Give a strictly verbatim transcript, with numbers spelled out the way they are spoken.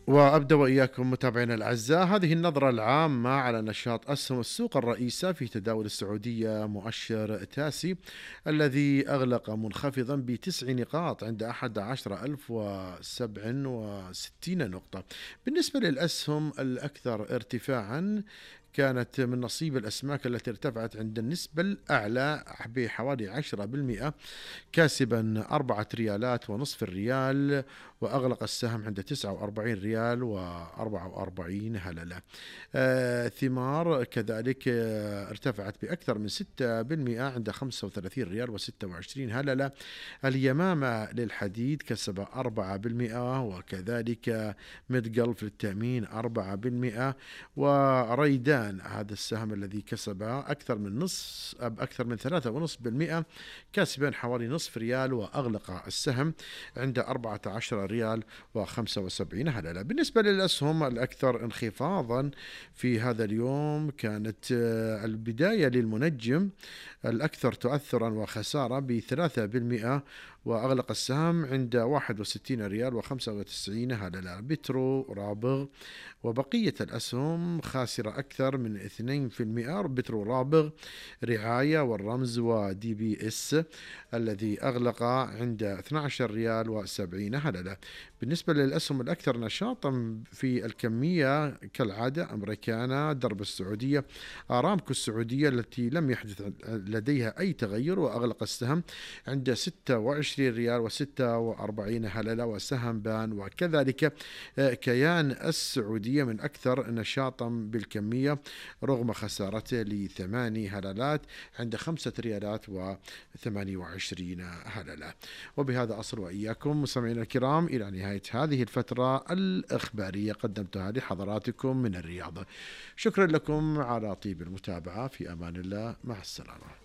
وأبدأ وإياكم متابعينا الأعزاء هذه النظرة العامة على نشاط أسهم السوق الرئيسة في تداول السعودية. مؤشر تاسي الذي أغلق منخفضا بتسع نقاط عند أحد عشر ألف وسبع وستين نقطة. بالنسبة للأسهم الأكثر ارتفاعا كانت من نصيب الأسماك التي ارتفعت عند النسبة الأعلى بحوالي عشرة بالمئة، كاسبا أربعة ريالات ونصف الريال، وأغلق السهم عند تسعة وأربعين ريال وأربعة وأربعين هللة. آه ثمار كذلك آه ارتفعت بأكثر من ستة بالمئة عند خمسة وثلاثين ريال وستة وعشرين هللة. اليمامة للحديد كسب أربعة بالمئة، وكذلك مدقلف للتأمين أربعة بالمئة، وريدان هذا السهم الذي كسب أكثر من نصف أكثر من ثلاثة ونصف بالمئة، كاسبا حوالي نصف ريال، وأغلق السهم عند أربعة عشر ريال وخمسة وسبعين هللة. بالنسبة للأسهم الأكثر انخفاضا في هذا اليوم كانت البداية للمنجم الأكثر تأثرا وخسارة بثلاثة بالمئة، وأغلق السهم عند واحد وستين ريال وخمسة وتسعين هللة. بترو رابغ وبقية الأسهم خاسرة أكثر من اثنين بالمئة. بترو رابغ رعاية والرمز ودي بي اس الذي أغلق عند اثني عشر ريال وسبعين هللة. بالنسبة للأسهم الأكثر نشاطا في الكمية كالعادة أمريكانا، درب السعودية، آرامكو السعودية التي لم يحدث لديها أي تغير، وأغلق السهم عند ستة وعشرين ريال وستة وأربعين هللة. وسهم بان وكذلك كيان السعودية من أكثر نشاطا بالكمية رغم خسارته لثماني هللات عند خمسة ريالات وثمانية وعشرين هللة. وبهذا أصل وإياكم مستمعينا الكرام إلى نهاية هذه الفترة الإخبارية قدمتها لحضراتكم من الرياض. شكرا لكم على طيب المتابعة، في أمان الله، مع السلامة.